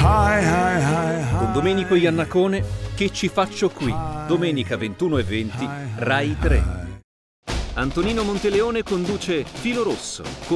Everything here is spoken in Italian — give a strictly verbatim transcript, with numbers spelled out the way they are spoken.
Con Domenico Iannacone, Che ci faccio qui? Domenica ventuno e venti, Rai tre. Antonino Monteleone conduce Filo Rosso.